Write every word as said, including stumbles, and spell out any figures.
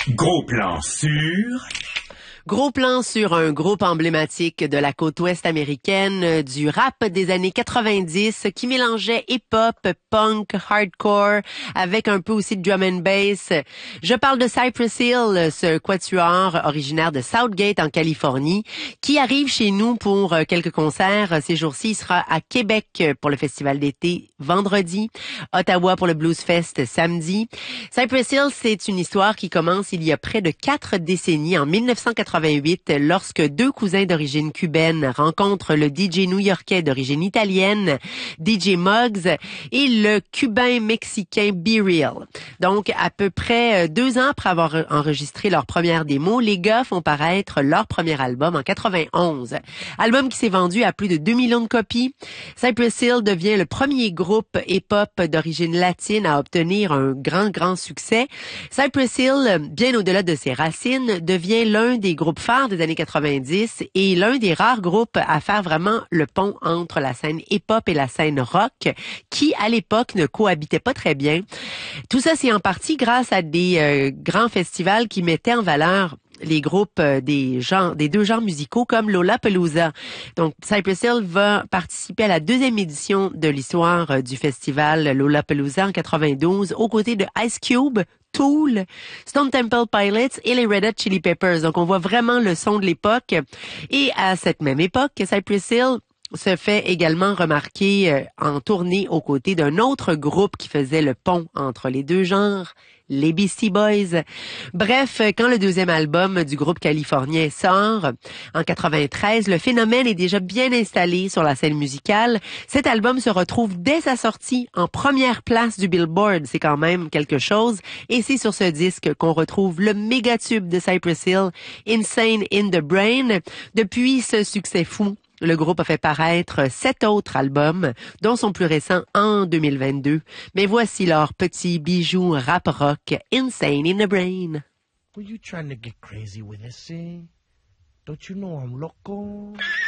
Gros plan sur... Gros plan sur un groupe emblématique de la côte ouest américaine du rap des années quatre-vingt-dix qui mélangeait hip-hop, punk, hardcore avec un peu aussi de drum and bass. Je parle de Cypress Hill, ce quatuor originaire de Southgate en Californie qui arrive chez nous pour quelques concerts. Ces jours-ci, il sera à Québec pour le festival d'été vendredi, Ottawa pour le Blues Fest samedi. Cypress Hill, c'est une histoire qui commence il y a près de quatre décennies, en mille neuf cent quatre-vingt-huit, lorsque deux cousins d'origine cubaine rencontrent le D J new-yorkais d'origine italienne, D J Muggs, et le cubain-mexicain B-Real. Donc, à peu près deux ans après avoir enregistré leur première démo, les gars font paraître leur premier album en quatre-vingt-onze. Album qui s'est vendu à plus de deux millions de copies. Cypress Hill devient le premier groupe hip-hop d'origine latine à obtenir un grand, grand succès. Cypress Hill, bien au-delà de ses racines, devient l'un des groupes phares des années quatre-vingt-dix et l'un des rares groupes à faire vraiment le pont entre la scène hip-hop et la scène rock qui, à l'époque, ne cohabitaient pas très bien. Tout ça, c'est en partie grâce à des euh, grands festivals qui mettaient en valeur les groupes euh, des genres, des deux genres musicaux comme Lollapalooza. Donc, Cypress Hill va participer à la deuxième édition de l'histoire euh, du festival Lollapalooza en quatre-vingt-douze aux côtés de Ice Cube, Tool, Stone Temple Pilots et les Red Hot Chili Peppers. Donc, on voit vraiment le son de l'époque. Et à cette même époque, Cypress Hill se fait également remarquer euh, en tournée aux côtés d'un autre groupe qui faisait le pont entre les deux genres, les Beastie Boys. Bref, quand le deuxième album du groupe californien sort, en quatre-vingt-treize, le phénomène est déjà bien installé sur la scène musicale. Cet album se retrouve dès sa sortie en première place du Billboard. C'est quand même quelque chose. Et c'est sur ce disque qu'on retrouve le méga tube de Cypress Hill, Insane in the Brain. Depuis ce succès fou, le groupe a fait paraître sept autres albums, dont son plus récent en deux mille vingt-deux. Mais voici leur petit bijou rap rock, Insane in the Brain. Were you trying to get crazy with this, eh? Don't you know I'm loco?